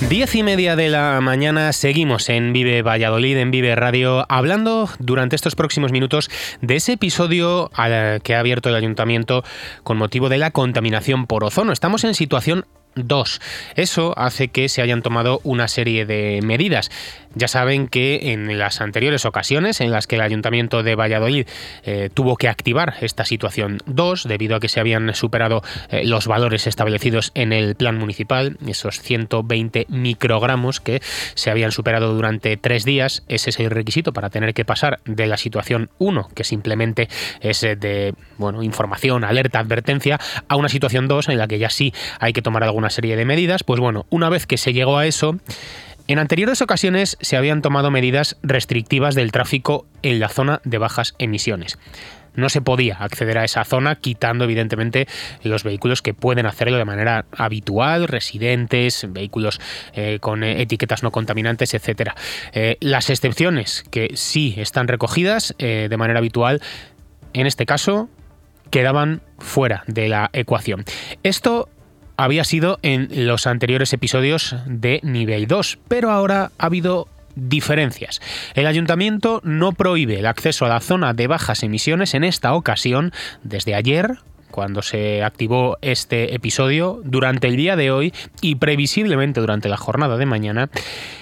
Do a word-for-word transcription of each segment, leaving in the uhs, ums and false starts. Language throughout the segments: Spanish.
Diez y media de la mañana, seguimos en Vive Valladolid, en Vive Radio, hablando durante estos próximos minutos de ese episodio que ha abierto el Ayuntamiento con motivo de la contaminación por ozono. Estamos en situación dos. Eso hace que se hayan tomado una serie de medidas. Ya saben que en las anteriores ocasiones en las que el Ayuntamiento de Valladolid eh, tuvo que activar esta situación dos, debido a que se habían superado eh, los valores establecidos en el plan municipal, esos ciento veinte microgramos que se habían superado durante tres días. Ese es el requisito para tener que pasar de la situación uno, que simplemente es de bueno, información, alerta, advertencia, a una situación dos en la que ya sí hay que tomar alguna serie de medidas. Pues bueno, una vez que se llegó a eso, en anteriores ocasiones se habían tomado medidas restrictivas del tráfico en la zona de bajas emisiones. No se podía acceder a esa zona, quitando evidentemente los vehículos que pueden hacerlo de manera habitual, residentes, vehículos eh, con etiquetas no contaminantes, etcétera. Eh, las excepciones que sí están recogidas eh, de manera habitual, en este caso, quedaban fuera de la ecuación. Esto había sido en los anteriores episodios de nivel dos, pero ahora ha habido diferencias. El Ayuntamiento no prohíbe el acceso a la zona de bajas emisiones en esta ocasión desde ayer, cuando se activó este episodio, durante el día de hoy y previsiblemente durante la jornada de mañana.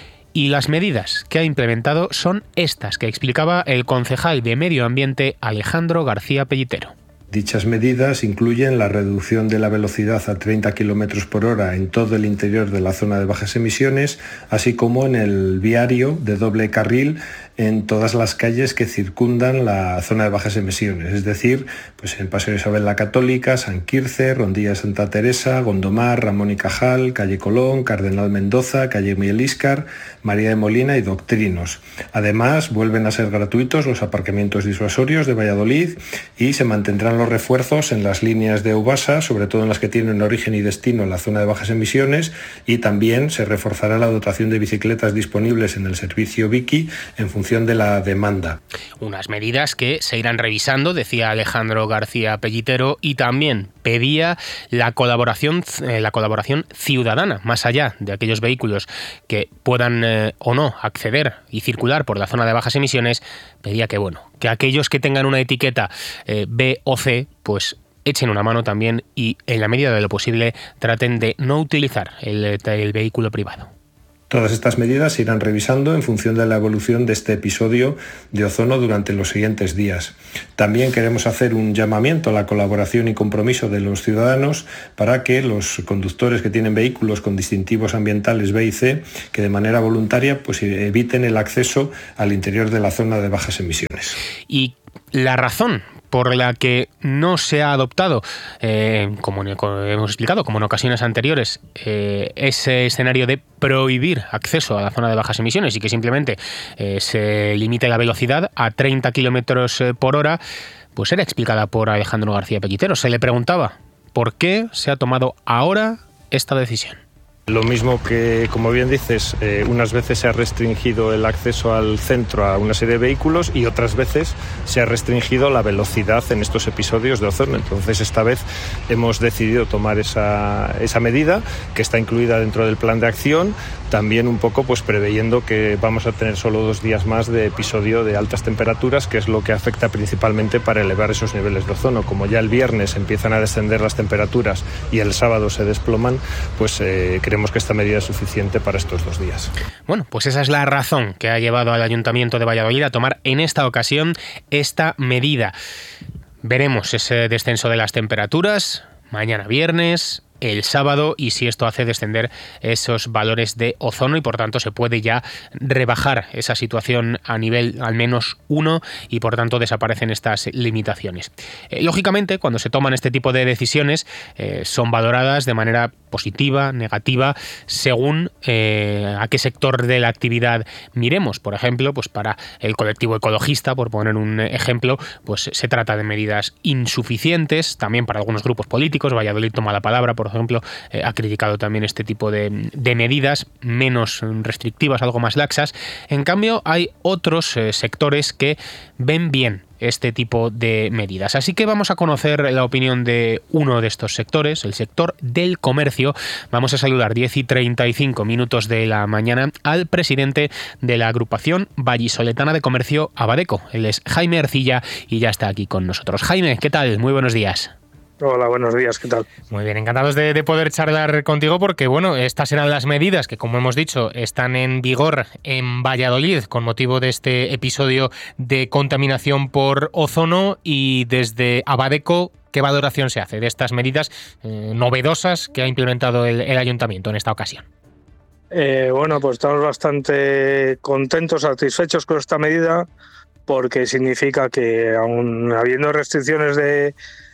Y las medidas que ha implementado son estas que explicaba el concejal de Medio Ambiente Alejandro García Pellitero. Dichas medidas incluyen la reducción de la velocidad a treinta kilómetros por hora en todo el interior de la zona de bajas emisiones, así como en el viario de doble carril en todas las calles que circundan la zona de bajas emisiones, es decir, pues en Paseo Isabel la Católica, San Quirce, Rondilla de Santa Teresa, Gondomar, Ramón y Cajal, Calle Colón, Cardenal Mendoza, Calle Miguel Íscar, María de Molina y Doctrinos. Además, vuelven a ser gratuitos los aparcamientos disuasorios de Valladolid y se mantendrán los refuerzos en las líneas de Euvasa, sobre todo en las que tienen origen y destino en la zona de bajas emisiones, y también se reforzará la dotación de bicicletas disponibles en el servicio Vicky en función de la demanda. Unas medidas que se irán revisando, decía Alejandro García Pellitero, y también pedía la colaboración, eh, la colaboración ciudadana, más allá de aquellos vehículos que puedan eh, o no acceder y circular por la zona de bajas emisiones. Pedía que bueno, que aquellos que tengan una etiqueta eh, B o C, pues echen una mano también y en la medida de lo posible traten de no utilizar el, el vehículo privado. Todas estas medidas se irán revisando en función de la evolución de este episodio de ozono durante los siguientes días. También queremos hacer un llamamiento a la colaboración y compromiso de los ciudadanos para que los conductores que tienen vehículos con distintivos ambientales B y C, que de manera voluntaria pues eviten el acceso al interior de la zona de bajas emisiones. Y la razón por la que no se ha adoptado, eh, como hemos explicado, como en ocasiones anteriores, eh, ese escenario de prohibir acceso a la zona de bajas emisiones y que simplemente eh, se limite la velocidad a treinta kilómetros por hora, pues era explicada por Alejandro García Pellitero. Se le preguntaba por qué se ha tomado ahora esta decisión. Lo mismo que, como bien dices, eh, unas veces se ha restringido el acceso al centro a una serie de vehículos y otras veces se ha restringido la velocidad en estos episodios de ozono. Entonces, esta vez hemos decidido tomar esa, esa medida que está incluida dentro del plan de acción, también un poco pues preveyendo que vamos a tener solo dos días más de episodio de altas temperaturas, que es lo que afecta principalmente para elevar esos niveles de ozono. Como ya el viernes empiezan a descender las temperaturas y el sábado se desploman, pues eh, creemos que esta medida es suficiente para estos dos días. Bueno, pues esa es la razón que ha llevado al Ayuntamiento de Valladolid a tomar en esta ocasión esta medida. Veremos ese descenso de las temperaturas mañana viernes, el sábado, y si esto hace descender esos valores de ozono y por tanto se puede ya rebajar esa situación a nivel al menos uno y por tanto desaparecen estas limitaciones. Eh, lógicamente, cuando se toman este tipo de decisiones eh, son valoradas de manera positiva, negativa, según eh, a qué sector de la actividad miremos. Por ejemplo, pues para el colectivo ecologista, por poner un ejemplo, pues se trata de medidas insuficientes. También para algunos grupos políticos, Valladolid toma la palabra, por ejemplo, eh, ha criticado también este tipo de, de medidas menos restrictivas, algo más laxas. En cambio, hay otros eh, sectores que ven bien este tipo de medidas. Así que vamos a conocer la opinión de uno de estos sectores, el sector del comercio. Vamos a saludar diez y treinta y cinco minutos de la mañana al presidente de la agrupación vallisoletana de comercio Abadeco. Él es Jaime Ercilla y ya está aquí con nosotros. Jaime, ¿qué tal? Muy buenos días. Hola, buenos días, ¿qué tal? Muy bien, encantados de, de poder charlar contigo porque, bueno, estas eran las medidas que, como hemos dicho, están en vigor en Valladolid con motivo de este episodio de contaminación por ozono, y desde Abadeco, ¿qué valoración se hace de estas medidas eh, novedosas que ha implementado el, el ayuntamiento en esta ocasión? Eh, bueno, pues estamos bastante contentos, satisfechos con esta medida, porque significa que, aun habiendo restricciones de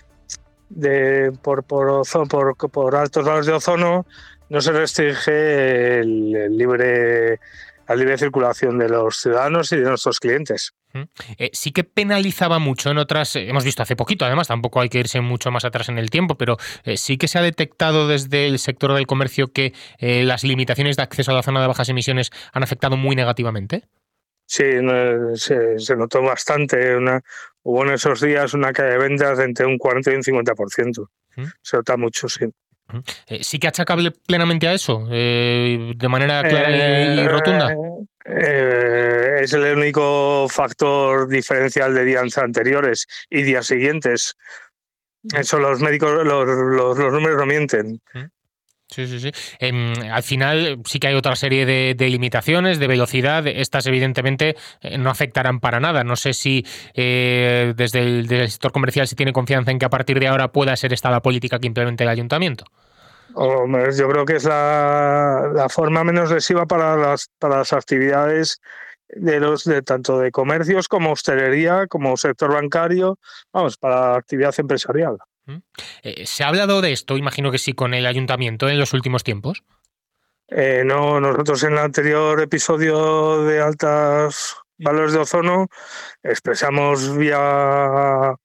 De, por, por, ozo, por, por altos grados de ozono, no se restringe el, el libre, la libre circulación de los ciudadanos y de nuestros clientes. Eh, sí que penalizaba mucho en otras, eh, hemos visto hace poquito, además tampoco hay que irse mucho más atrás en el tiempo, pero eh, sí que se ha detectado desde el sector del comercio que eh, las limitaciones de acceso a la zona de bajas emisiones han afectado muy negativamente. Sí, no, se, se notó bastante. Una, hubo en esos días una caída de ventas de entre un cuarenta y un cincuenta por ciento. ¿Mm? Se nota mucho, sí. Eh, ¿Sí que achacable plenamente a eso? Eh, ¿De manera clara eh, y rotunda? Eh, eh, es el único factor diferencial de días anteriores y días siguientes. Eso los médicos, los, los, los números no mienten. ¿Mm? Sí, sí, sí. Eh, al final sí que hay otra serie de, de limitaciones, de velocidad. Estas evidentemente eh, no afectarán para nada. No sé si eh, desde, el, desde el sector comercial se tiene confianza en que a partir de ahora pueda ser esta la política que implemente el ayuntamiento. Oh, yo creo que es la, la forma menos lesiva para las, para las actividades de los de tanto de comercios como hostelería, como sector bancario, vamos, para la actividad empresarial. Eh, ¿Se ha hablado de esto, imagino que sí, con el ayuntamiento en los últimos tiempos? Eh, no, nosotros en el anterior episodio de altos valores de ozono expresamos vía,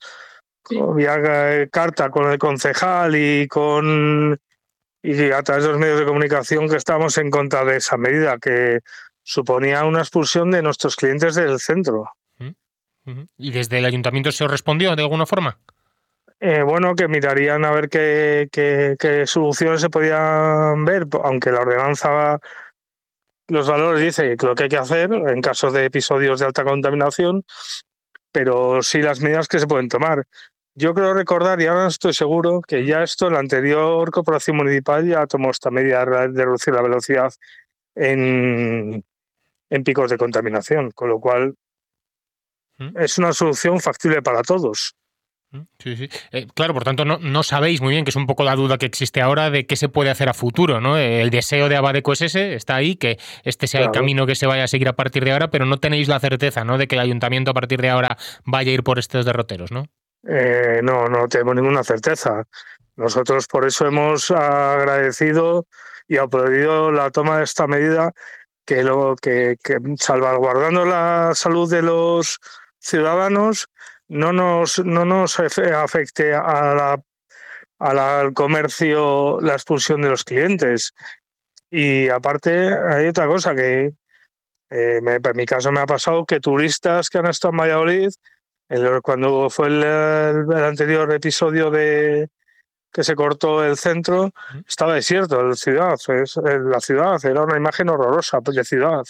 vía carta con el concejal y con y a través de los medios de comunicación que estamos en contra de esa medida, que suponía una expulsión de nuestros clientes del centro. ¿Y desde el ayuntamiento se os respondió de alguna forma? Eh, bueno, que mirarían a ver qué, qué, qué soluciones se podían ver, aunque la ordenanza, los valores dice que lo que hay que hacer en casos de episodios de alta contaminación, pero sí las medidas que se pueden tomar. Yo creo recordar, y ahora no estoy seguro, que ya esto, la anterior corporación municipal ya tomó esta medida de reducir la velocidad en, en picos de contaminación, con lo cual ¿Mm? es una solución factible para todos. Sí, sí. Eh, claro, por tanto, no, no sabéis muy bien, que es un poco la duda que existe ahora de qué se puede hacer a futuro, ¿no? El deseo de Abadeco es ese, está ahí, que este sea claro. el camino que se vaya a seguir a partir de ahora, pero no tenéis la certeza, ¿no?, de que el ayuntamiento a partir de ahora vaya a ir por estos derroteros, ¿no? Eh, no, no tenemos ninguna certeza. Nosotros por eso hemos agradecido y aplaudido la toma de esta medida, que, lo, que, que salvaguardando la salud de los ciudadanos, no nos, no nos afecte a la, a la, al comercio la expulsión de los clientes. Y aparte hay otra cosa que eh, me, en mi caso me ha pasado, que turistas que han estado en Valladolid, el, cuando fue el, el, el anterior episodio de que se cortó el centro, estaba desierto la ciudad, es, la ciudad era una imagen horrorosa de ciudad.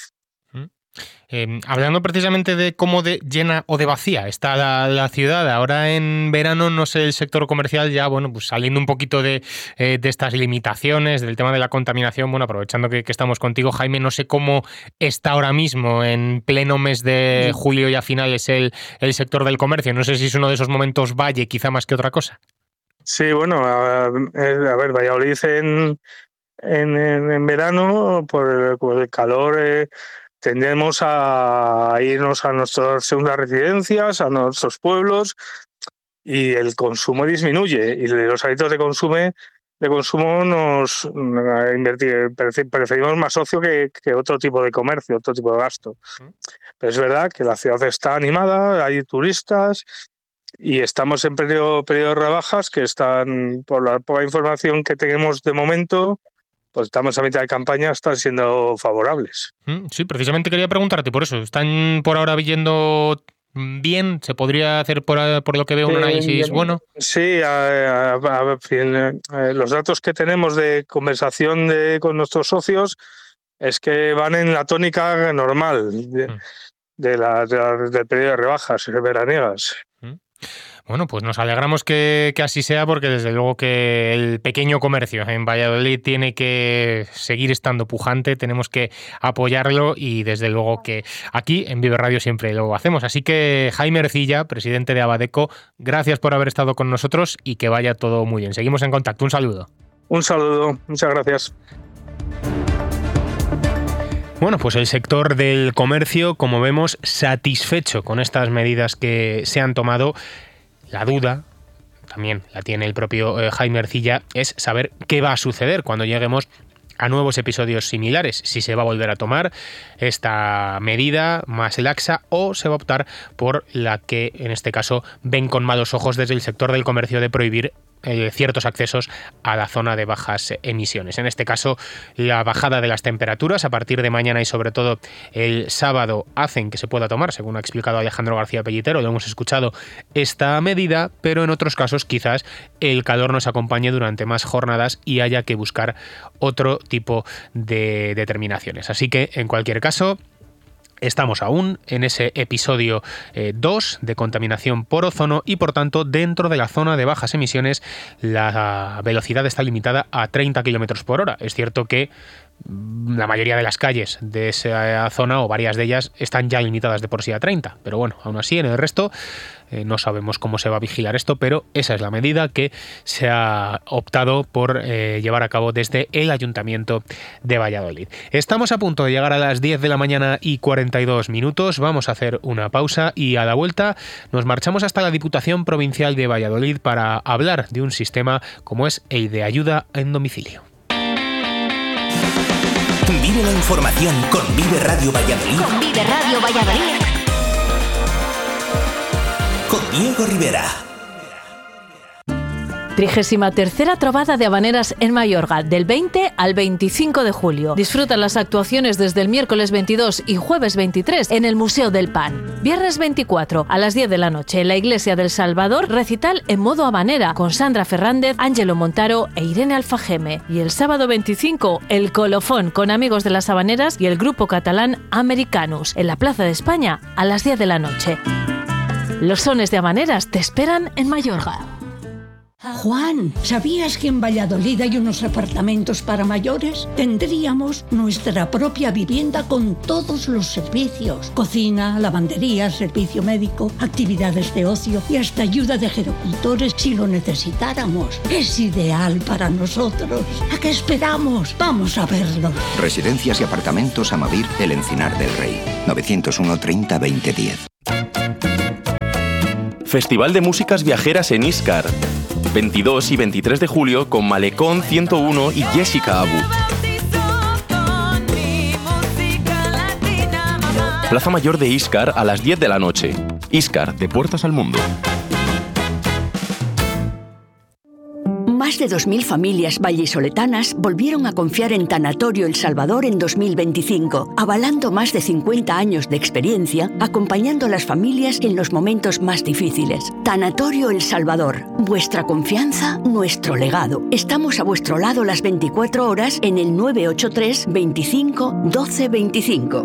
Eh, hablando precisamente de cómo de llena o de vacía está la, la ciudad, ahora en verano, no sé, el sector comercial ya, bueno, pues saliendo un poquito de, eh, de estas limitaciones, del tema de la contaminación, bueno, aprovechando que, que estamos contigo, Jaime, no sé cómo está ahora mismo, en pleno mes de julio y a finales, el, el sector del comercio. No sé si es uno de esos momentos valle, quizá más que otra cosa. Sí, bueno, a, a ver, Valladolid en, en, en verano, por el, por el calor... Eh, tendemos a irnos a nuestras segundas residencias, a nuestros pueblos, y el consumo disminuye. Y los hábitos de consumo, de consumo nos a invertir, preferimos más ocio que, que otro tipo de comercio, otro tipo de gasto. Pero es verdad que la ciudad está animada, hay turistas y estamos en periodo, periodo de rebajas que están, por la poca información que tenemos de momento, pues estamos a mitad de campaña, están siendo favorables. Sí, precisamente quería preguntarte por eso. ¿Están por ahora yendo bien? ¿Se podría hacer por, por lo que veo un análisis eh, bueno? Sí, a, a, a, fin, eh, los datos que tenemos de conversación de, con nuestros socios es que van en la tónica normal de, mm. de la, de la, del periodo de rebajas veraniegas. Mm. Bueno, pues nos alegramos que, que así sea, porque desde luego que el pequeño comercio en Valladolid tiene que seguir estando pujante, tenemos que apoyarlo y desde luego que aquí en Vive Radio siempre lo hacemos. Así que Jaime Ercilla, presidente de Abadeco, gracias por haber estado con nosotros y que vaya todo muy bien. Seguimos en contacto. Un saludo. Un saludo. Muchas gracias. Bueno, pues el sector del comercio, como vemos, satisfecho con estas medidas que se han tomado. La duda, también la tiene el propio eh, Jaime Ercilla, es saber qué va a suceder cuando lleguemos a nuevos episodios similares, si se va a volver a tomar esta medida más laxa o se va a optar por la que en este caso ven con malos ojos desde el sector del comercio de prohibir Eh, ciertos accesos a la zona de bajas emisiones. En este caso, la bajada de las temperaturas a partir de mañana y sobre todo el sábado hacen que se pueda tomar, según ha explicado Alejandro García Pellitero, lo hemos escuchado, esta medida, pero en otros casos quizás el calor nos acompañe durante más jornadas y haya que buscar otro tipo de determinaciones. Así que, en cualquier caso, estamos aún en ese episodio eh, dos de contaminación por ozono y, por tanto, dentro de la zona de bajas emisiones la velocidad está limitada a treinta kilómetros por hora. Es cierto que la mayoría de las calles de esa zona o varias de ellas están ya limitadas de por sí a treinta, pero bueno, aún así en el resto eh, no sabemos cómo se va a vigilar esto, pero esa es la medida que se ha optado por eh, llevar a cabo desde el Ayuntamiento de Valladolid. Estamos a punto de llegar a las diez de la mañana y cuarenta y dos minutos, vamos a hacer una pausa y a la vuelta nos marchamos hasta la Diputación Provincial de Valladolid para hablar de un sistema como es el de ayuda en domicilio. Vive la información con Vive Radio Valladolid. Con Vive Radio Valladolid. Con Diego Rivera. trigésima tercera Trovada de Habaneras en Mayorga, del veinte al veinticinco de julio. Disfruta las actuaciones desde el miércoles veintidós y jueves veintitrés en el Museo del Pan. Viernes veinticuatro a las diez de la noche en la Iglesia del Salvador, recital en modo habanera con Sandra Fernández, Ángelo Montaro e Irene Alfajeme. Y el sábado veinticinco, el colofón con amigos de las habaneras y el grupo catalán Americanus en la Plaza de España a las diez de la noche. Los sones de habaneras te esperan en Mayorga. Juan, ¿sabías que en Valladolid hay unos apartamentos para mayores? Tendríamos nuestra propia vivienda con todos los servicios. Cocina, lavandería, servicio médico, actividades de ocio y hasta ayuda de gerocultores si lo necesitáramos. Es ideal para nosotros. ¿A qué esperamos? Vamos a verlo. Residencias y apartamentos Amavir, El Encinar del Rey. novecientos uno treinta veinte diez. Festival de Músicas Viajeras en Íscar. veintidós y veintitrés de julio con Malecón ciento uno y Jessica Abu. Plaza Mayor de Íscar a las diez de la noche. Íscar, de puertas al mundo. Más de dos mil familias vallisoletanas volvieron a confiar en Tanatorio El Salvador en dos mil veinticinco, avalando más de cincuenta años de experiencia, acompañando a las familias en los momentos más difíciles. Tanatorio El Salvador, vuestra confianza, nuestro legado. Estamos a vuestro lado las veinticuatro horas en el nueve ocho tres, veinticinco, doce veinticinco.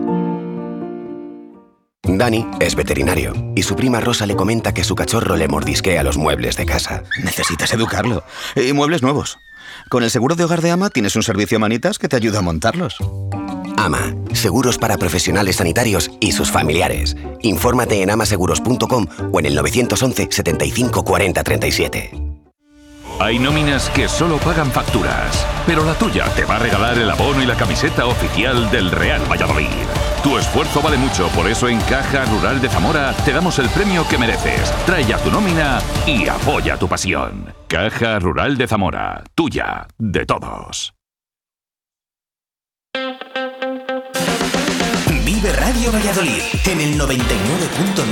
Dani es veterinario y su prima Rosa le comenta que su cachorro le mordisquea los muebles de casa. Necesitas educarlo. Y muebles nuevos. Con el seguro de hogar de AMA tienes un servicio a manitas que te ayuda a montarlos. AMA, seguros para profesionales sanitarios y sus familiares. Infórmate en amaseguros punto com o en el nueve once, setenta y cinco, cuarenta, treinta y siete. Hay nóminas que solo pagan facturas, pero la tuya te va a regalar el abono y la camiseta oficial del Real Valladolid. Tu esfuerzo vale mucho, por eso en Caja Rural de Zamora te damos el premio que mereces. Trae ya tu nómina y apoya tu pasión. Caja Rural de Zamora, tuya, de todos. Vive Radio Valladolid en el noventa y nueve punto